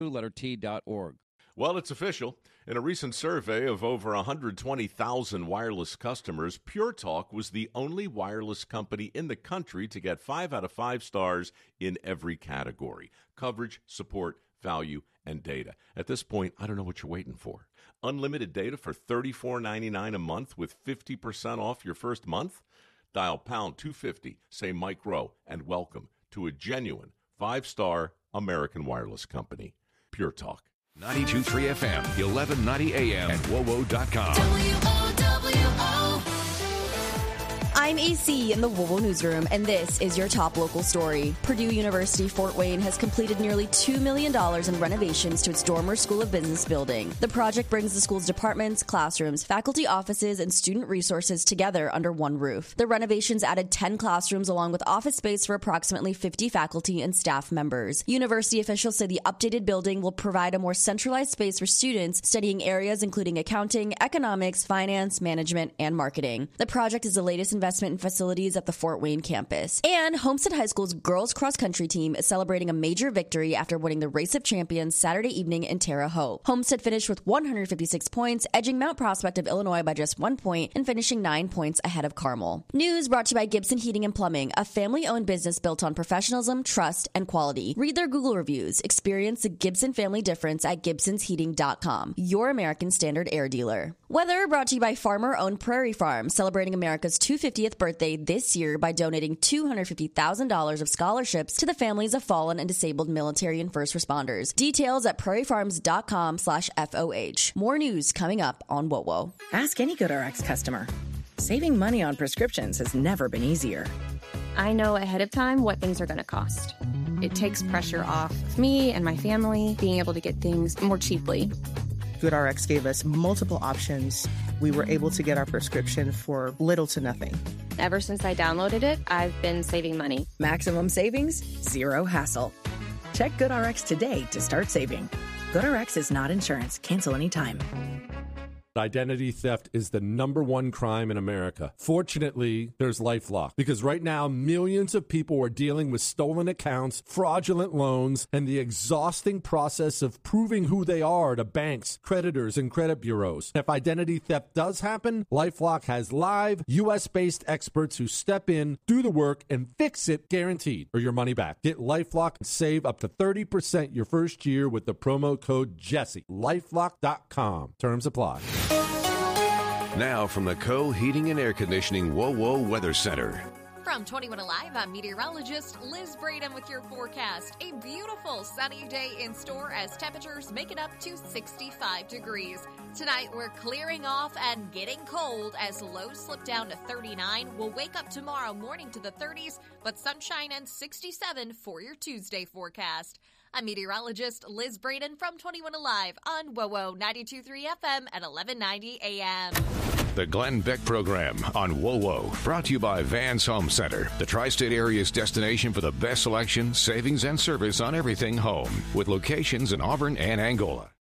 T.org. Well, it's official. In a recent survey of over 120,000 wireless customers, Pure Talk was the only wireless company in the country to get 5 out of 5 stars in every category: coverage, support, value, and data. At this point, I don't know what you're waiting for. Unlimited data for $34.99 a month with 50% off your first month? Dial pound 250, say Mike Rowe, and welcome to a genuine 5-star American wireless company. Pure Talk. 92.3 FM, 1190 AM, and WOWO.com. WOWO. I'm AC in the WOWO newsroom, and this is your top local story. Purdue University Fort Wayne has completed nearly $2 million in renovations to its Dormer School of Business building. The project brings the school's departments, classrooms, faculty offices, and student resources together under one roof. The renovations added 10 classrooms along with office space for approximately 50 faculty and staff members. University officials say the updated building will provide a more centralized space for students studying areas including accounting, economics, finance, management, and marketing. The project is the latest investment in facilities at the Fort Wayne campus. And Homestead High School's girls cross-country team is celebrating a major victory after winning the Race of Champions Saturday evening in Terre Haute. Homestead finished with 156 points, edging Mount Prospect of Illinois by just 1 point and finishing 9 points ahead of Carmel. News brought to you by Gibson Heating and Plumbing, a family-owned business built on professionalism, trust, and quality. Read their Google reviews. Experience the Gibson family difference at gibsonsheating.com, your American Standard air dealer. Weather brought to you by farmer-owned Prairie Farm, celebrating America's 250th birthday this year by donating $250,000 of scholarships to the families of fallen and disabled military and first responders. Details at prairiefarms.com/FOH. More news coming up on WOWO. Ask any GoodRx customer. Saving money on prescriptions has never been easier. I know ahead of time what things are going to cost. It takes pressure off me and my family being able to get things more cheaply. GoodRx gave us multiple options. We were able to get our prescription for little to nothing. Ever since I downloaded it, I've been saving money. Maximum savings, zero hassle. Check GoodRx today to start saving. GoodRx is not insurance. Cancel anytime. Identity theft is the #1 crime in America. Fortunately, there's LifeLock, because right now millions of people are dealing with stolen accounts, fraudulent loans, and the exhausting process of proving who they are to banks, creditors, and credit bureaus. If identity theft does happen, LifeLock has live, U.S.-based experts who step in, do the work, and fix it, guaranteed, or your money back. Get LifeLock and save up to 30% your first year with the promo code Jesse. LifeLock.com. Terms apply. Now from the Co-Heating and Air Conditioning WOWO Weather Center. From 21 Alive, I'm meteorologist Liz Braden with your forecast. A beautiful sunny day in store as temperatures make it up to 65 degrees. Tonight, we're clearing off and getting cold as lows slip down to 39. We'll wake up tomorrow morning to the 30s, but sunshine and 67 for your Tuesday forecast. I'm meteorologist Liz Braden from 21 Alive on WOWO 92.3 FM at 1190 AM. The Glenn Beck Program on WOWO, brought to you by Vans Home Center, the tri-state area's destination for the best selection, savings, and service on everything home, with locations in Auburn and Angola.